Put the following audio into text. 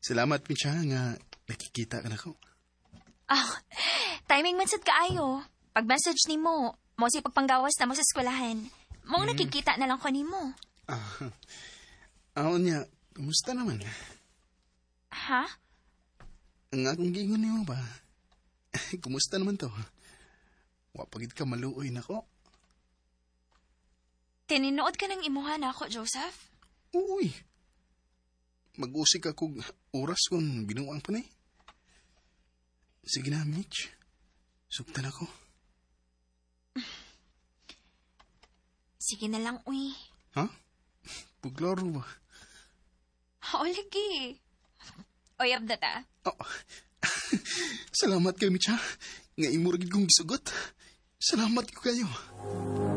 Salamat, Mitya, nga nakikita ka na ko. Timing man sad kaayo. Pag-message ni mo si pagpanggawas na mo sa eskwelahan. Mong nakikita na lang ko ni mo. Niya, kumusta naman? Ha? Ang akong gingon niyo ba? Kumusta naman to? Wapagid ka maluoy na ko. Tininood ka ng imuha na ako, Joseph? Uy. Mag-usik ako oras kung binuang pa na eh. Sige na, Mitch. Sugtan ako. Sige na lang, uy. Ha? Puglaro ba? Oo, lagi. Oyab na ta. Oh. Salamat kayo, Mitch, ha? Nga imuragid kong gisugot. Salamat ko kayo.